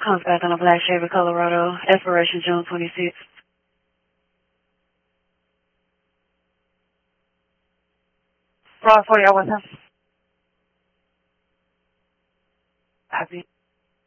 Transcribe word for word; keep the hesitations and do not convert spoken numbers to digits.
comes back on a black Chevy Colorado, expiration June twenty-sixth. Fraud for y'all with him. Copy.